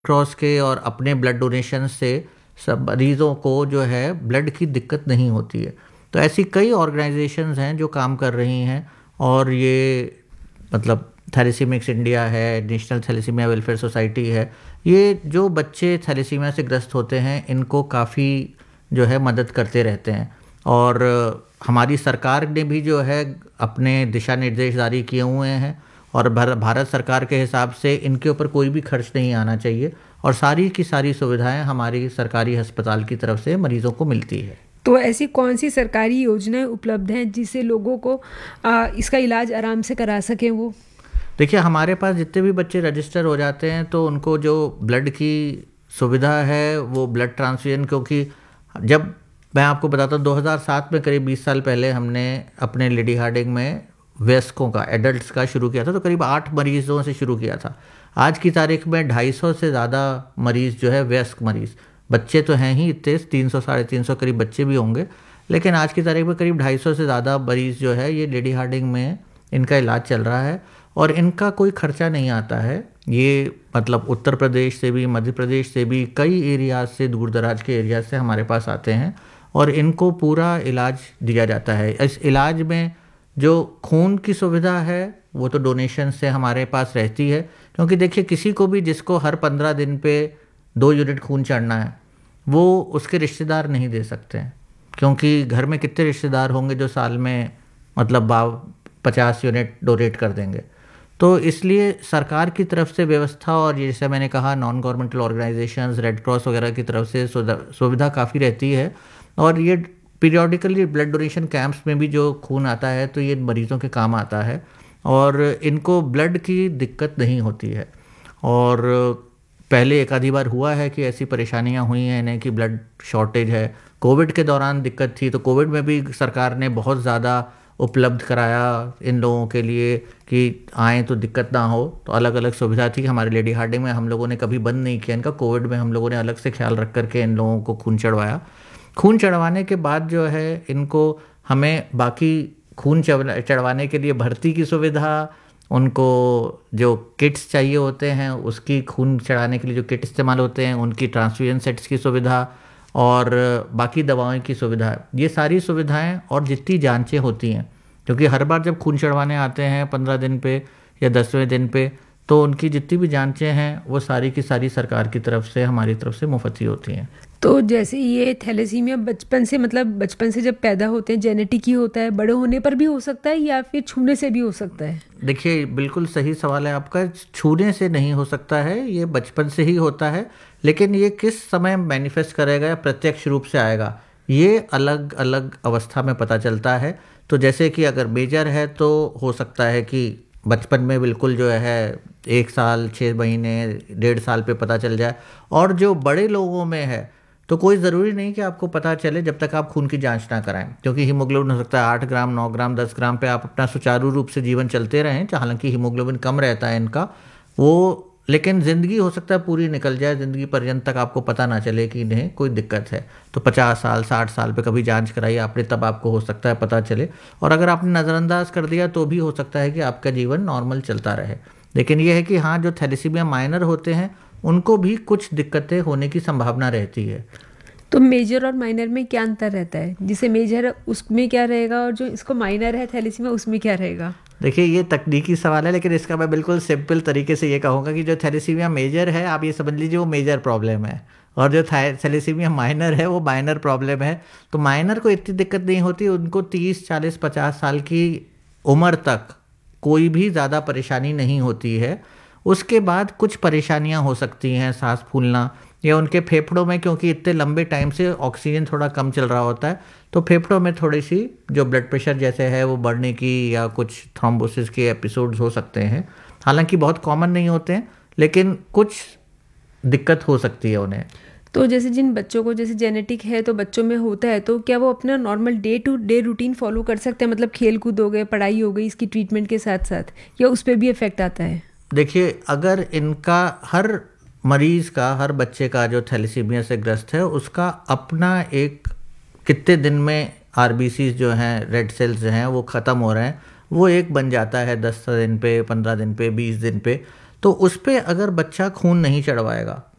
Cross के और अपने ब्लड डोनेशन से सब मरीज़ों को जो है ब्लड की दिक्कत नहीं होती है। तो ऐसी कई ऑर्गेनाइजेशंस हैं जो काम कर रही हैं, और ये मतलब थैलेसीमिक्स इंडिया है, नेशनल थैलेसीमिया वेलफेयर सोसाइटी है, ये जो बच्चे थैलेसीमिया से ग्रस्त होते हैं इनको काफ़ी जो है मदद करते रहते हैं। और हमारी सरकार ने भी जो है अपने दिशा निर्देश जारी किए हुए हैं, और भारत सरकार के हिसाब से इनके ऊपर कोई भी खर्च नहीं आना चाहिए, और सारी की सारी सुविधाएं हमारी सरकारी अस्पताल की तरफ से मरीजों को मिलती है। तो ऐसी कौन सी सरकारी योजनाएं उपलब्ध हैं जिससे लोगों को इसका इलाज आराम से करा सकें वो? देखिए, हमारे पास जितने भी बच्चे रजिस्टर हो जाते हैं तो उनको जो ब्लड की सुविधा है वो ब्लड ट्रांसफ्यूजन, क्योंकि जब मैं आपको बताता हूँ 2007 में करीब 20 साल पहले हमने अपने लेडी हार्डिंग में वयस्कों का, एडल्ट्स का शुरू किया था, तो करीब 8 मरीजों से शुरू किया था। आज की तारीख में 250 से ज़्यादा मरीज़ जो है वयस्क मरीज़, बच्चे तो हैं ही इतने 300 साढ़े 300 करीब बच्चे भी होंगे, लेकिन आज की तारीख में करीब 250 से ज़्यादा मरीज़ जो है ये लेडी हार्डिंग में इनका इलाज चल रहा है, और इनका कोई खर्चा नहीं आता है। ये मतलब उत्तर प्रदेश से भी, मध्य प्रदेश से भी, कई एरियाज से, दूर दराज के एरिया से हमारे पास आते हैं, और इनको पूरा इलाज दिया जाता है। इस इलाज में जो खून की सुविधा है वो तो डोनेशन से हमारे पास रहती है, क्योंकि देखिए किसी को भी जिसको हर 15 दिन पे 2 यूनिट खून चढ़ना है वो उसके रिश्तेदार नहीं दे सकते हैं, क्योंकि घर में कितने रिश्तेदार होंगे जो साल में मतलब 50 यूनिट डोनेट कर देंगे। तो इसलिए सरकार की तरफ से व्यवस्था, और जैसे मैंने कहा non governmental organisations, red cross वगैरह की तरफ से सुविधा काफ़ी रहती है, और ये पीरियोडिकली ब्लड डोनेशन कैंप्स में भी जो खून आता है तो ये मरीज़ों के काम आता है, और इनको ब्लड की दिक्कत नहीं होती है। और पहले एक आधी बार हुआ है कि ऐसी परेशानियां हुई हैं इन्हें कि ब्लड शॉर्टेज है। कोविड के दौरान दिक्कत थी, तो कोविड में भी सरकार ने बहुत ज़्यादा उपलब्ध कराया इन लोगों के लिए कि आएँ तो दिक्कत ना हो, तो अलग अलग सुविधा थी। हमारे लेडी हार्डिंग में हम लोगों ने कभी बंद नहीं किया इनका, कोविड में हम लोगों ने अलग से ख्याल रख करके इन लोगों को खून चढ़वाया। खून चढ़वाने के बाद जो है इनको हमें बाकी खून चढ़वाने के लिए भर्ती की सुविधा, उनको जो किट्स चाहिए होते हैं उसकी, खून चढ़ाने के लिए जो किट इस्तेमाल होते हैं उनकी, ट्रांसफ्यूजन सेट्स की सुविधा, और बाकी दवाओं की सुविधा, ये सारी सुविधाएं और जितनी जांचें होती हैं, क्योंकि हर बार जब खून चढ़वाने आते हैं 15 दिन पे या 10वें दिन पे, तो उनकी जितनी भी जांचें हैं वो सारी की सारी सरकार की तरफ से, हमारी तरफ से मुफ्त ही होती हैं। तो जैसे ये थैलेसीमिया बचपन से, मतलब बचपन से जब पैदा होते हैं जेनेटिक ही होता है, बड़े होने पर भी हो सकता है या फिर छूने से भी हो सकता है? देखिए, बिल्कुल सही सवाल है आपका। छूने से नहीं हो सकता है, ये बचपन से ही होता है, लेकिन ये किस समय मैनिफेस्ट करेगा या प्रत्यक्ष रूप से आएगा ये अलग अलग अवस्था में पता चलता है। तो जैसे कि अगर मेजर है तो हो सकता है कि बचपन में बिल्कुल जो है 1 साल 6 महीने 1.5 साल पे पता चल जाए, और जो बड़े लोगों में है तो कोई ज़रूरी नहीं कि आपको पता चले जब तक आप खून की जांच ना कराएं, क्योंकि हीमोग्लोबिन हो सकता है 8 ग्राम 9 ग्राम 10 ग्राम पे आप अपना सुचारू रूप से जीवन चलते रहें, हालांकि हीमोग्लोबिन कम रहता है इनका वो, लेकिन ज़िंदगी हो सकता है पूरी निकल जाए, ज़िंदगी पर्यंत तक आपको पता ना चले कि इन्हें कोई दिक्कत है। तो 50 साल 60 साल पे कभी जांच कराई आपने, तब आपको हो सकता है पता चले, और अगर आपने नज़रअंदाज कर दिया तो भी हो सकता है कि आपका जीवन नॉर्मल चलता रहे। लेकिन यह है कि हाँ, जो थैलेसीमिया माइनर होते हैं उनको भी कुछ दिक्कतें होने की संभावना रहती है। तो मेजर और माइनर में क्या अंतर रहता है? जिसे मेजर है उसमें क्या रहेगा, और जो इसको माइनर है थैलेसीमिया उसमें क्या रहेगा? देखिए, ये तकनीकी सवाल है, लेकिन इसका मैं बिल्कुल सिंपल तरीके से ये कहूँगा कि जो थैलेसीमिया मेजर है आप ये समझ लीजिए वो मेजर प्रॉब्लम है, और जो थैलेसीमिया माइनर है वो माइनर प्रॉब्लम है। तो माइनर को इतनी दिक्कत नहीं होती, उनको 30 40 50 साल की उम्र तक कोई भी ज़्यादा परेशानी नहीं होती है। उसके बाद कुछ परेशानियाँ हो सकती हैं, सांस फूलना, या उनके फेफड़ों में, क्योंकि इतने लंबे टाइम से ऑक्सीजन थोड़ा कम चल रहा होता है, तो फेफड़ों में थोड़ी सी जो ब्लड प्रेशर जैसे है वो बढ़ने की, या कुछ थ्रोम्बोसिस के एपिसोड्स हो सकते हैं। हालांकि बहुत कॉमन नहीं होते हैं, लेकिन कुछ दिक्कत हो सकती है उन्हें। तो जैसे जिन बच्चों को जैसे जेनेटिक है तो बच्चों में होता है, तो क्या वो अपना normal day to day routine follow कर सकते हैं? मतलब खेल कूद हो गए, पढ़ाई हो गई, इसकी ट्रीटमेंट के साथ साथ, या उस पर भी इफेक्ट आता है? देखिए, अगर इनका हर मरीज़ का, हर बच्चे का जो थैलेसीमिया से ग्रस्त है उसका अपना एक कितने दिन में आरबीसी जो हैं, रेड सेल्स जो हैं वो ख़त्म हो रहे हैं, वो एक बन जाता है 10 दिन पे, 15 दिन पे, 20 दिन पे। तो उस पर अगर बच्चा खून नहीं चढ़वाएगा